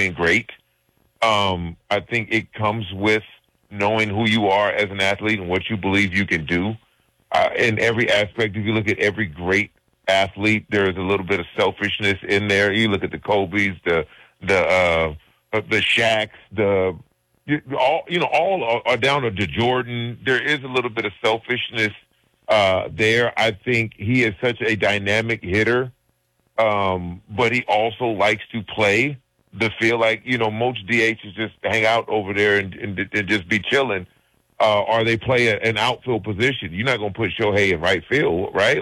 been great. I think it comes with knowing who you are as an athlete and what you believe you can do. In every aspect, if you look at every great athlete, there's a little bit of selfishness in there. You look at the Kobe's, the Shaqs, all are down to Jordan. There is a little bit of selfishness there. I think he is such a dynamic hitter, but he also likes to play the field. Like, most DHs just hang out over there and just be chilling. Or they play an outfield position. You're not going to put Shohei in right field, right?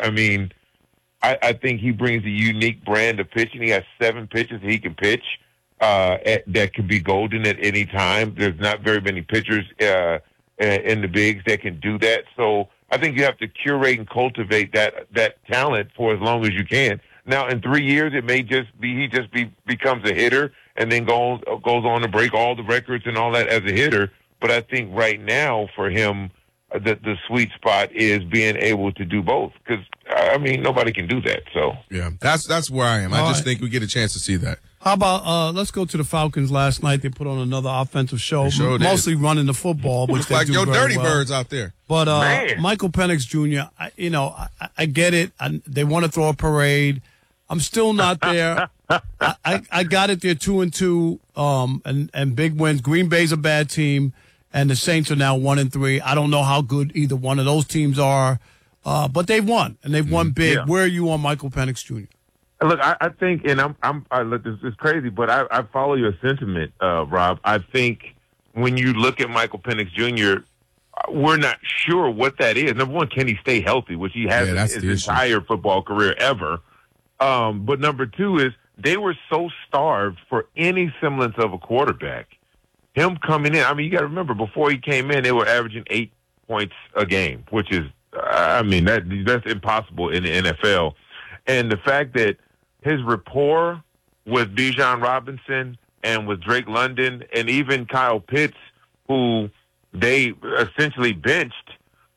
I think he brings a unique brand of pitching. He has 7 pitches he can pitch that can be golden at any time. There's not very many pitchers in the bigs that can do that. So I think you have to curate and cultivate that talent for as long as you can. Now, in 3 years, it may just be becomes a hitter and then goes on to break all the records and all that as a hitter. But I think right now for him, the sweet spot is being able to do both. Because, nobody can do that. So yeah, that's where I am. I just think we get a chance to see that. How about let's go to the Falcons last night. They put on another offensive show, mostly running the football, which like they do your very dirty well. birds out there. But Michael Penix Jr., I get it. They want to throw a parade. I'm still not there. I got it there 2-2, and big wins. Green Bay's a bad team, and the Saints are now 1-3. I don't know how good either one of those teams are, but they've won, and they've won big. Yeah. Where are you on Michael Penix Jr.? Look, I think, and look, this is crazy, but I follow your sentiment, Rob. I think when you look at Michael Penix Jr., we're not sure what that is. Number one, can he stay healthy, which he hasn't his entire football career ever. But number two is they were so starved for any semblance of a quarterback. Him coming in, you got to remember, before he came in, they were averaging 8 points a game, which is, that's impossible in the NFL. And the fact that his rapport with Bijan Robinson and with Drake London and even Kyle Pitts, who they essentially benched,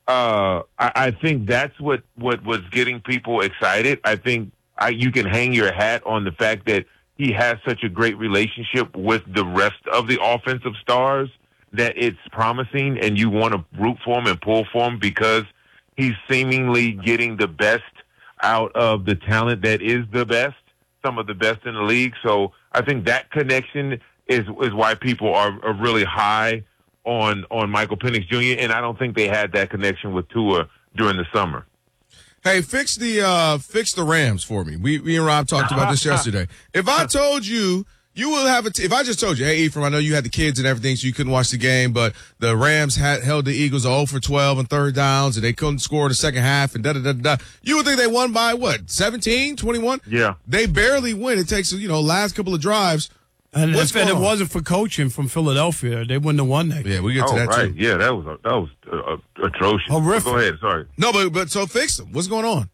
I think that's what was getting people excited. I think you can hang your hat on the fact that he has such a great relationship with the rest of the offensive stars that it's promising, and you want to root for him and pull for him because he's seemingly getting the best out of the talent that is the best, some of the best in the league. So I think that connection is why people are really high on Michael Penix Jr., and I don't think they had that connection with Tua during the summer. Hey, fix the Rams for me. We and Rob talked about this yesterday. If I told you, you will have if I just told you, hey, Ephraim, I know you had the kids and everything, so you couldn't watch the game, but the Rams held the Eagles 0 for 12 on third downs, and they couldn't score in the second half, and da-da-da-da. You would think they won by, 17, 21? Yeah. They barely win. It takes, last couple of drives. And if it wasn't for coaching from Philadelphia, they wouldn't have won that game. Yeah, we get to that right. too. Yeah, that was atrocious. Horrific. Go ahead. Sorry. No, but so fix them. What's going on?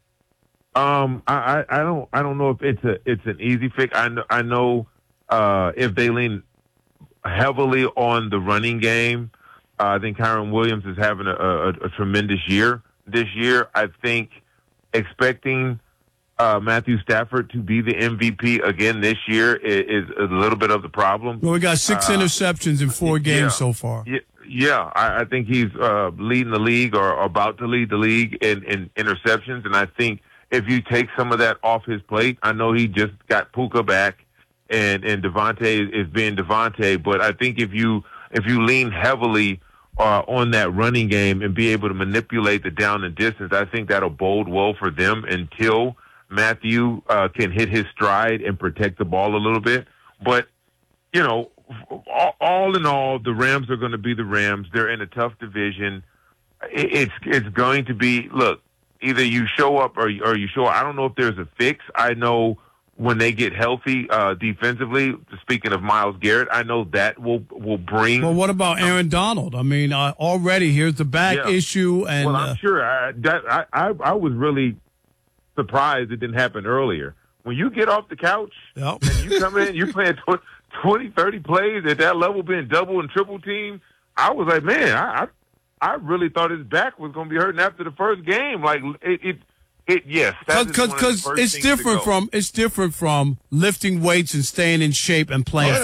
I don't know if it's an easy fix. I know if they lean heavily on the running game, I think Kyron Williams is having a tremendous year this year. I think expecting Matthew Stafford to be the MVP again this year is a little bit of the problem. Well, we got 6 interceptions in 4 games so far. Yeah, I think he's leading the league or about to lead the league in interceptions, and I think if you take some of that off his plate, I know he just got Puka back, and Devontae is being Devontae, but I think if you lean heavily on that running game and be able to manipulate the down and distance, I think that'll bode well for them until Matthew can hit his stride and protect the ball a little bit. But, all in all, the Rams are going to be the Rams. They're in a tough division. It's going to be, look, either you show up or you show up. I don't know if there's a fix. I know when they get healthy defensively, speaking of Myles Garrett, I know that will bring. Well, what about Aaron Donald? Already here's the back issue. And well, I'm sure I was really surprised it didn't happen earlier. When you get off the couch and you come in, you're playing 20, 30 plays at that level, being double and triple team, I was like, man, I really thought his back was going to be hurting after the first game. Like yes, because it's different from lifting weights and staying in shape and playing